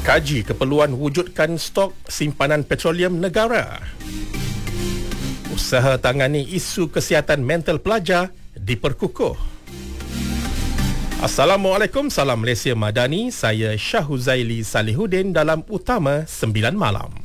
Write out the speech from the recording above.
Kaji keperluan wujudkan stok simpanan petroleum negara. Usaha tangani isu kesihatan mental pelajar diperkukuh. Assalamualaikum, salam Malaysia Madani. Saya Syah Huzaili Salihuddin dalam Utama 9 Malam.